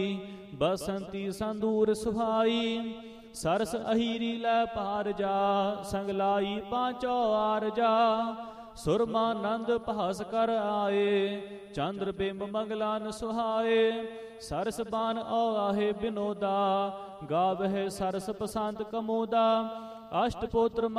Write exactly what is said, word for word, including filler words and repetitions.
ਬਸੰਤੀ ਸੰਦੂਰ ਸੁਹਾਈ। ਸਰਸ ਅਹੀਰੀ ਲੈ ਪਾਰ ਜਾ, ਸੰਗ ਲਾਈ ਪਾਂਚੋ ਆਰ ਜਾ। ਸੁਰਮਾਨੰਦ ਭਾਸ ਕਰ ਆਏ, ਚੰਦਰ ਬਿੰਬ ਮੰਗਲਾਨ ਸੁਹਾਏ। ਸਰਸ ਬਾਨ ਆਹੇ ਬਿਨੋਦਾ, ਗਾਵਹਿ ਸਰਸ ਪਸੰਤ ਕਮੋਦਾ। ਅਸ਼ਟ ਪੁੱਤਰ